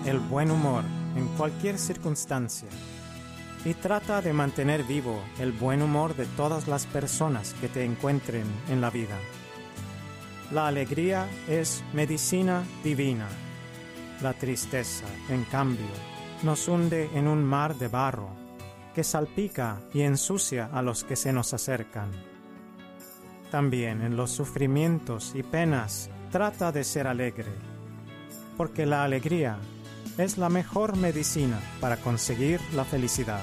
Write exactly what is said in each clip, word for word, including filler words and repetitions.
el buen humor en cualquier circunstancia y trata de mantener vivo el buen humor de todas las personas que te encuentren en la vida. La alegría es medicina divina. La tristeza, en cambio, nos hunde en un mar de barro que salpica y ensucia a los que se nos acercan. También en los sufrimientos y penas trata de ser alegre, porque la alegría es la mejor medicina para conseguir la felicidad.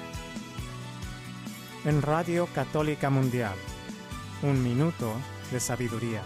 En Radio Católica Mundial, un minuto de sabiduría.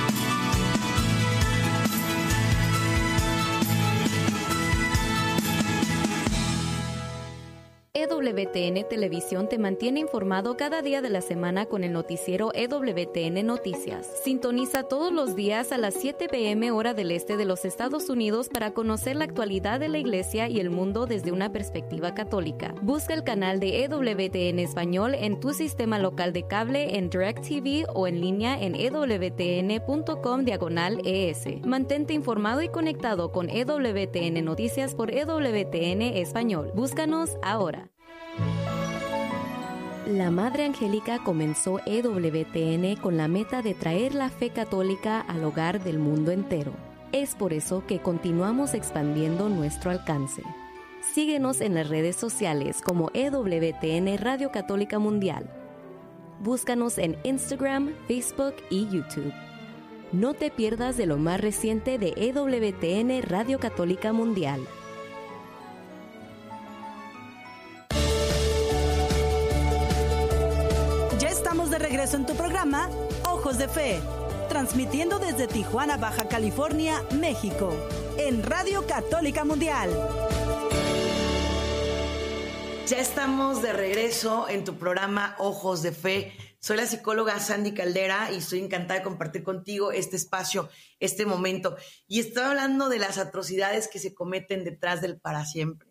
E W T N Televisión te mantiene informado cada día de la semana con el noticiero E W T N Noticias. Sintoniza todos los días a las siete p m hora del este de los Estados Unidos para conocer la actualidad de la Iglesia y el mundo desde una perspectiva católica. Busca el canal de E W T N Español en tu sistema local de cable, en DirecTV o en línea en e w t n punto com diagonal e s. Mantente informado y conectado con E W T N Noticias por E W T N Español. Búscanos ahora. La Madre Angélica comenzó E W T N con la meta de traer la fe católica al hogar del mundo entero. Es por eso que continuamos expandiendo nuestro alcance. Síguenos en las redes sociales como E W T N Radio Católica Mundial. Búscanos en Instagram, Facebook y YouTube. No te pierdas de lo más reciente de E W T N Radio Católica Mundial. Estamos de regreso en tu programa Ojos de Fe, transmitiendo desde Tijuana, Baja California, México, en Radio Católica Mundial. Ya estamos de regreso en tu programa Ojos de Fe. Soy la psicóloga Sandy Caldera y estoy encantada de compartir contigo este espacio, este momento. Y estoy hablando de las atrocidades que se cometen detrás del para siempre.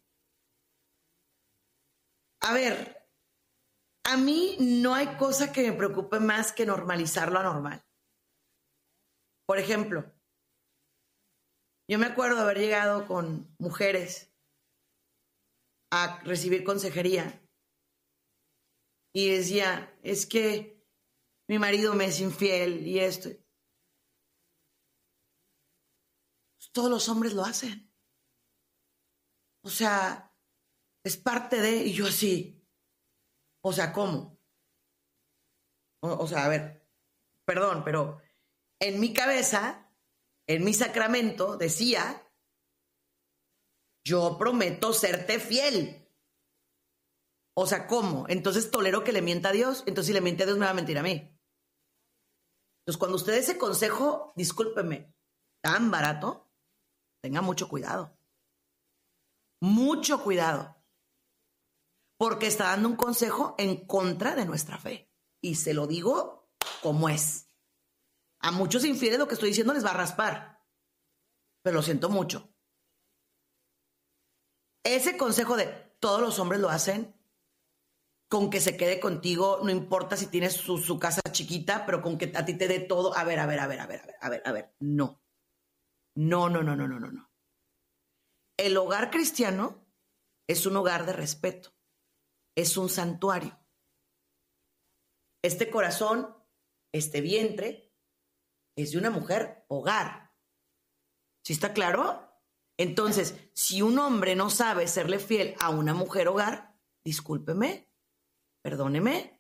A ver, a mí no hay cosa que me preocupe más que normalizar lo anormal. Por ejemplo, yo me acuerdo de haber llegado con mujeres a recibir consejería y decía, es que mi marido me es infiel y esto. Todos los hombres lo hacen. O sea, es parte de, y yo así. O sea, ¿cómo? O, o sea, a ver, perdón, pero en mi cabeza, en mi sacramento, decía, yo prometo serte fiel. O sea, ¿cómo? Entonces tolero que le mienta a Dios. Entonces si le miente a Dios me va a mentir a mí. Entonces cuando usted dé ese consejo, discúlpeme, tan barato, tenga mucho cuidado. Mucho cuidado. Porque está dando un consejo en contra de nuestra fe. Y se lo digo como es. A muchos infieles lo que estoy diciendo les va a raspar. Pero lo siento mucho. Ese consejo de todos los hombres lo hacen, con que se quede contigo, no importa si tienes su, su casa chiquita, pero con que a ti te dé todo. A ver, a ver, a ver, a ver, a ver, a ver, a ver. No. No, no, no, no, no, no, no. El hogar cristiano es un hogar de respeto. Es un santuario. Este corazón, este vientre, es de una mujer hogar. ¿Sí está claro? Entonces, si un hombre no sabe serle fiel a una mujer hogar, discúlpeme, perdóneme,